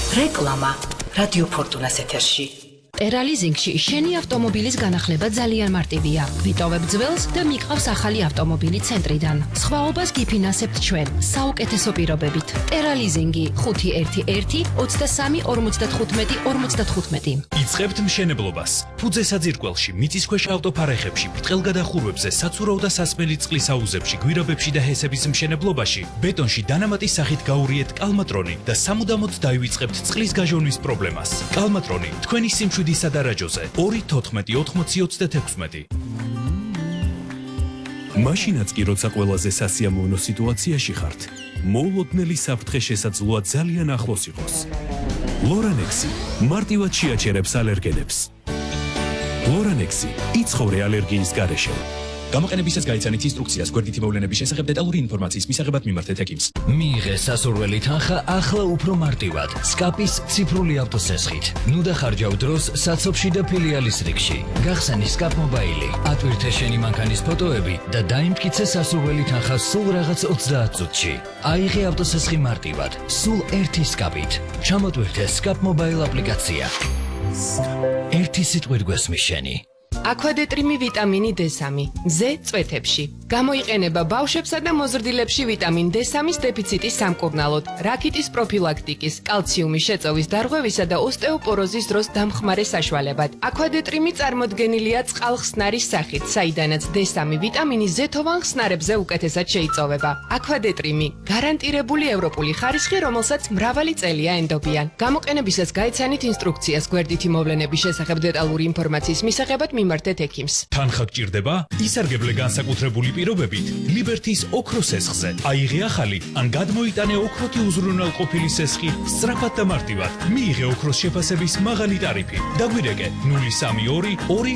რეკლამა რადიო ფორტუნას ეთერში. ტერალიზინგში შენი ავტომობილის განახლება ძალიან მარტივია. ვიტოვებ ძველს და მიყავს ახალი ავტომობილი ცენტრიდან. სხვაობას გიფინანსებთ ჩვენ საუკეთესო პირობებით. ტერალიზინგი 511 23 55 55. იწყებთ მშენებლობას. ფუძე საძირკველში, მიწისქვეშა ავტოფარეხებში, ბრტყელგადახურვებზე, საცურავ და სასმელი წყლის აუზებში, გვირაბებში და ჰესების მშენებლობაში, ბეტონში დანამატის სახით გაურიეთ კალმატრონი და სამუდამოდ დაივიწყებთ წყლის გაჟონვის პრობლემას. კალმატრონი თქვენი სიმშვიდის სადარაჯოზე 2148036. მაშინაც კი როცა ყველაზე სასიამოვნო სიტუაციაში ხართ, მოულოდნელი საფრთხე შესაძლოა ძალიან ახლოს იყოს. ლორანექსი მარტივად შეაჩერებს ალერგენებს. ლორანექსი იცხოვრე ალერგიის გარეშე. გამოყენებისას გაიცანით ინსტრუქციას გვერდითი მოვლენების შესახებ დეტალური ინფორმაციის მისაღებად მიმართეთ ეკიმს. მიიღე სასურველი თანხა ახლა უფრო მარტივად სკაპის ციფრული ავტოსესხით. ნუ დახარჯავ დროს საცობში და ფილიალის რიგში. გახსენი სკაპ მობაილი, ატვირთე შენი მანქანის ფოტოები და დაიმტკიცე სასურველი თანხა სულ რაღაც 30 წუთში. აიღე ავტოსესხი მარტივად, სულ ერთი სკაპით. ჩამოტვირთე სკაპ მობაილ აპლიკაცია. ერთი სიტყვით გვესმის შენი. აქვადეტრიმი ვიტამინი D3 მზე წვეთებში. გამოიყენება ბავშვებსა და მოზრდილებში ვიტამინ D3-ის დეფიციტის სამკურნალოდ, რაკიტის პროფილაქტიკის, კალციუმის შეწოვის დარღვევისა და ოსტეოპოროზის დროს დამხმარე საშუალებად. აქვადეტრიმი წარმოდგენილია წყალხსნარის სახით, საიდანაც D3 ვიტამინი ზეთოვან ხსნარებზე უკეთესად შეიწოვება. აქვადეტრიმი გარანტირებული ევროპული ხარისხი, რომელსაც მრავალი წელია ენდობიან. გამოყენებისას გაიცანით ინსტრუქციას გვერდითი მოვლენების შესახებ დეტალური ინფორმაციის მისაღებად მიმართეთ ეკიმს. თანხა გჭირდება? ისარგებლე განსაკუთრებული პირობებით ლიბერთის ოქროს სესხზე. აიღე ახალი ან გადმოიტანე ოქროთი უზრუნველყოფილი სესხი სწრაფად და მარტივად. მიიღე ოქროს შეფასების მაღალი ტარიფი. დაგვირეკე 032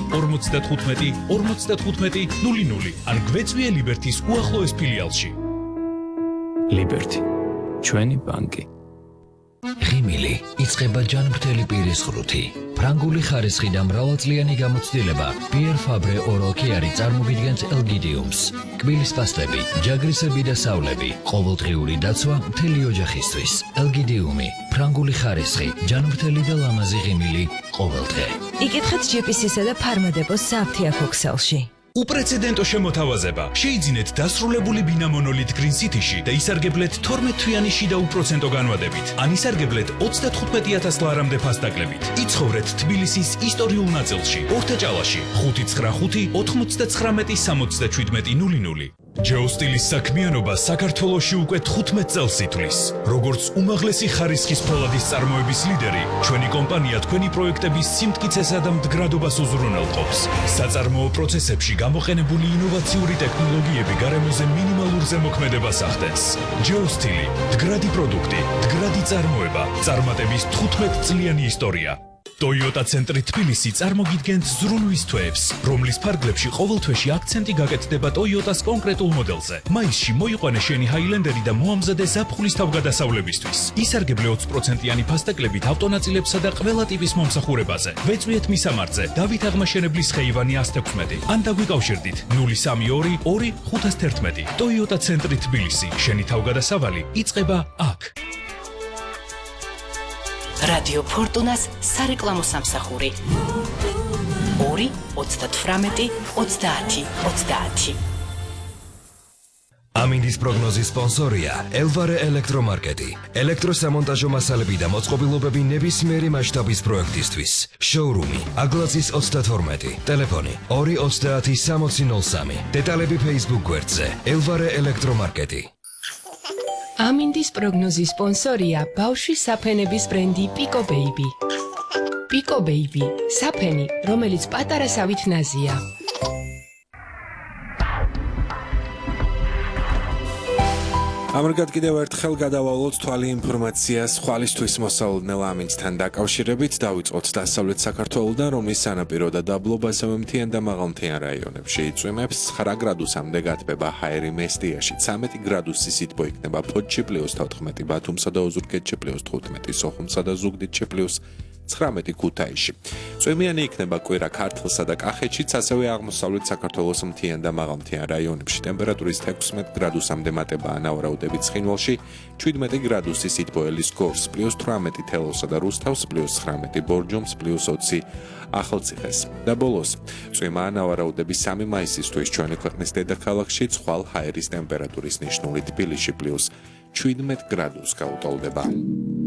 255 55 00 ან გვეწვიე ლიბერთის უახლოეს ფილიალში. ლიბერთი, ჩვენი ბანკი. ღიმილი იწყება ჯანმრთელი პირის ღრუთი. ფრანგული ხარისხი და მრავალწლიანი გამოცდილება Pierre Fabre Oral Care წარმოგიდგენთ ელგიდიუმს. კბილის პასტები, ჯაგრისები და სავლები, ყოველდღიური დაცვა მთელი ოჯახისთვის. ელგიდიუმი, ფრანგული ხარისხი, ჯანმრთელი და ლამაზი ღიმილი ყოველდღე. იკითხეთ GPC-სა და ფარმადეპოს სააფთიაქო ქსელში. უპრეცედენტო შემოთავაზება. შეიძინეთ დასრულებული ბინა მონოლით Green City-ში და ისარგებლეთ 12 თვიანი შიდა უპროცენტო განვადებით. ან ისარგებლეთ 35,000 ლარამდე ფასდაკლებით. იცხოვრეთ თბილისის ისტორიულ ნაწილში, ორთაჭალაში, 595 99 67 00. ჯეოსტილის საქმიანობა საქართველოში უკვე 15 წელს ითვლის. როგორც უმაღლესი ხარისხის ფოლადის წარმოების ლიდერი, ჩვენი კომპანია თქვენი პროექტების სიმტკიცესა და მდგრადობას უზრუნველყოფს. საწარმოო პროცესებში გამოყენებული ინოვაციური ტექნოლოგიები გარემოზე მინიმალურ ზემოქმედებას ახდენს. ჯეოსტილი, მდგრადი პროდუქტი, მდგრადი წარმოება, წარმატების 15 წლიანი ისტორია. Toyota ცენტრი თბილისი წარმოგიდგენთ ზრუნვის თვეებს, რომლის ფარგლებში ყოველ თვეში აქცენტი გაკეთდება Toyota-ს კონკრეტულ მოდელზე. მაისში მოიყვანე შენი Highlander-ი და მოამზადე ზაფხულის თავგადასავლებისთვის. ისარგებლე 20%-იანი ფასდაკლებით ავტონაწილებსა და ყველა ტიპის მომსახურებაზე. ვეწვიეთ მისამართზე, დავით აღმაშენებლის ხეივანი 116 ან დაგვიკავშირდით 032 2511. Toyota ცენტრი თბილისი, შენი თავგადასავალი იწყება აქ. რადიო ფორტუნას სარეკლამო სამსახური 2 38 30 30. ამინდის პროგნოზის სპონსორია ელვარე ელექტრომარკეტი. ელექტროსამონტაჟო მასალები და მოწყობილობები ნებისმიერი მასშტაბის პროექტისთვის. შოურუმი აგლაძის 32, ტელეფონი 230 6003. დეტალები Facebook გვერდზე ელვარე ელექტრომარკეტი. ამინდის პროგნოზის სპონსორია ბავშვის საფენების ბრენდი Pico Baby. Pico Baby, საფენი, რომელიც პატარა სავით ნაზია. ამრიგად კიდევ ერთხელ გადავალოთ თვალი ინფორმაციას ხვალისთვის მოსალოდნელ ამინდთან დაკავშირებით. დავიწყოთ დასავლეთ საქართველოდან, რომლის სანაპირო და დაბლობა ზემოთიან და მაღალმთიან რაიონებში იწვიმებს. 9 გრადუსამდე გათბება ჰაერი მესტიაში, 13 გრადუსი სითბო იქნება ფოთში +14, ბათუმსა და ოზურგეთში +15, სოხუმსა და ზუგდიდში 19 ქუთაისში. წვიმიანი იქნება კვირა ქართლსა და კახეთშიც, ასევე აღმოსავლეთ საქართველოს მთიან და მაღალმთიან რაიონებში. ტემპერატურის 16 გრადუსამდე მატებაა ნავარაუდები ცხინვალში, 17 გრადუსი სითბოელის გორს, +18 თელავსა და რუსთავს, +19 ბორჯომს, +20 ახალციხეს. და ბოლოს, წვიმაა ნავარაუდები 3 მაისისთვის ჩვენი ქვეყნის დედაქალაქში, ცხვალ ჰაერის ტემპერატურის ნიშნული თბილისში +17 გრადუსს გაუტოლდება.